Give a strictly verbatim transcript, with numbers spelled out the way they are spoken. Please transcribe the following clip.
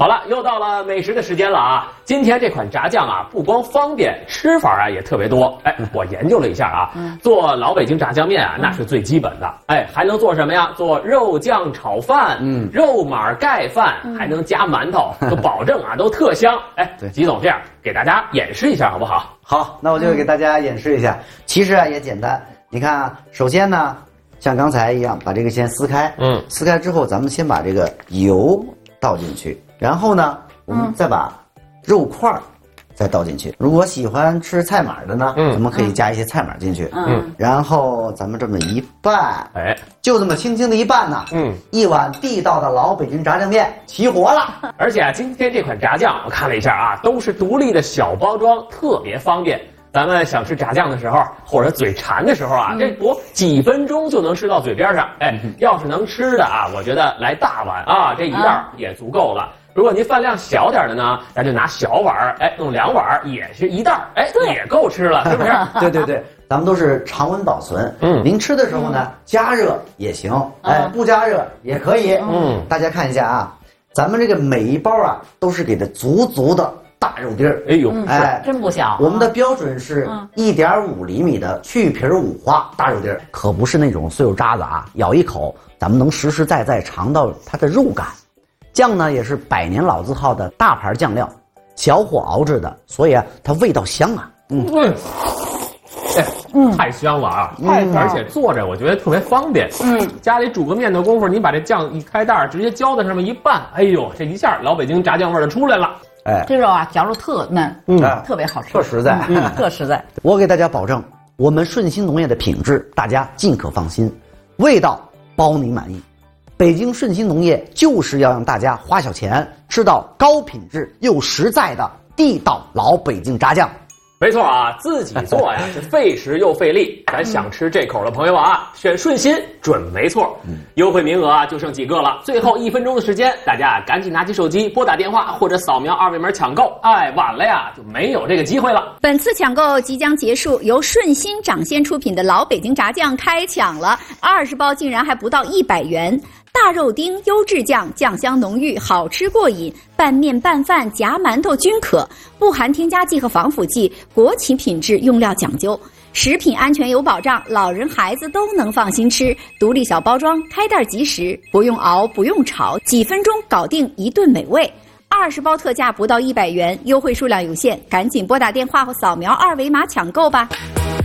好了，又到了美食的时间了啊！今天这款炸酱啊，不光方便，吃法啊也特别多。哎，我研究了一下啊，嗯、做老北京炸酱面啊，那是最基本的。哎，还能做什么呀？做肉酱炒饭，嗯，肉码盖饭，嗯、还能加馒头，都保证啊都特香。哎，对，吉总这样给大家演示一下好不好？ 好，那我就给大家演示一下。嗯、其实啊也简单，你看啊，首先呢，像刚才一样，把这个先撕开，嗯，撕开之后，咱们先把这个油倒进去，然后呢，我们再把肉块再倒进去。如果喜欢吃菜码的呢，嗯，咱们可以加一些菜码进去，嗯，然后咱们这么一拌，哎，就这么轻轻的一拌呢，嗯，一碗地道的老北京炸酱面起火了。 而且啊，今天这款炸酱我看了一下啊，都是独立的小包装，特别方便。咱们想吃炸酱的时候，或者嘴馋的时候啊，嗯、这不几分钟就能吃到嘴边上。哎，要是能吃的啊，我觉得来大碗啊，这一袋也足够了。如果您饭量小点的呢，咱就拿小碗，哎，弄两碗也是一袋，哎，也够吃了，是不是？ 对对对，咱们都是常温保存。嗯，您吃的时候呢，加热也行，哎，不加热也可以。嗯，大家看一下啊，咱们这个每一包啊，都是给它足足的大肉丁儿。 哎呦， 哎，真不小。 我们的标准是一点五厘米的去皮五花大肉丁儿，可不是那种碎肉渣子啊，咬一口咱们能实实在在尝到它的肉感。酱呢也是百年老字号的大牌酱料，小火熬制的，所以啊它味道香啊。 嗯，哎，嗯，太香了啊！太香了，而且做着我觉得特别方便。嗯，家里煮个面的功夫，你把这酱一开袋，直接浇在上面一拌，哎呦，这一下老北京炸酱味儿就出来了。 哎，这肉啊嚼着特嫩，嗯，特别好吃， 特实在， 嗯，特实在。 我给大家保证，我们顺鑫农业的品质，大家尽可放心，味道包您满意。北京顺鑫农业就是要让大家花小钱吃到高品质又实在的地道老北京炸酱。 没错啊，自己做呀是费时又费力，咱想吃这口的朋友啊，选顺鑫准没错。优惠名额啊就剩几个了，最后一分钟的时间，大家赶紧拿起手机拨打电话或者扫描二维码抢购。哎，晚了呀就没有这个机会了。 本次抢购即将结束，由顺鑫掌鲜出品的老北京炸酱开抢了，二十包竟然还不到一百元。大肉丁优质酱，酱香浓郁，好吃过瘾，拌面拌饭夹馒头均可，不含添加剂和防腐剂，国企品质，用料讲究，食品安全有保障，老人孩子都能放心吃。独立小包装，开袋即食，不用熬不用炒，几分钟搞定一顿美味。二十包特价不到一百元，优惠数量有限，赶紧拨打电话或扫描二维码抢购吧。